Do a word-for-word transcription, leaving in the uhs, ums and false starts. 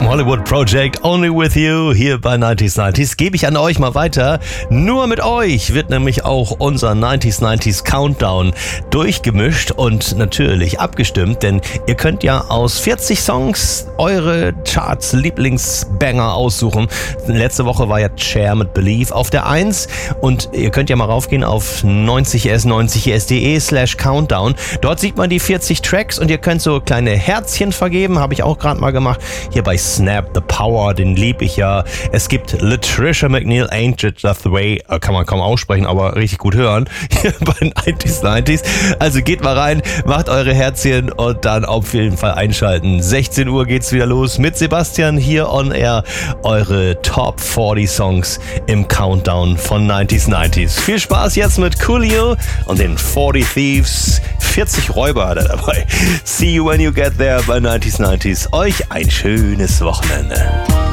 Hollywood Project, Only With You, hier bei neunzig neunzig. Gebe ich an euch mal weiter. Nur mit euch wird nämlich auch unser neunzig neunzig Countdown durchgemischt und natürlich abgestimmt, denn ihr könnt ja aus vierzig Songs eure Charts Lieblingsbanger aussuchen. Letzte Woche war ja Cher mit Believe auf der eins und ihr könnt ja mal raufgehen auf neunzig s neunzig s punkt de slash countdown. Dort sieht man die vierzig Tracks und ihr könnt so kleine Herzchen vergeben, habe ich auch gerade mal gemacht. Hier bei Snap, The Power, den lieb ich ja. Es gibt Latricia McNeil, Ain't It Just The Way, kann man kaum aussprechen, aber richtig gut hören, hier bei neunzig neunzig. Also geht mal rein, macht eure Herzchen und dann auf jeden Fall einschalten. sechzehn Uhr geht's wieder los mit Sebastian hier on Air. Eure Top vierzig Songs im Countdown von neunzig neunzig. Viel Spaß jetzt mit Coolio und den vierzig Thieves. vierzig Räuber hat er dabei. See you when you get there bei neunzig neunzig. Euch ein schönes Wochenende.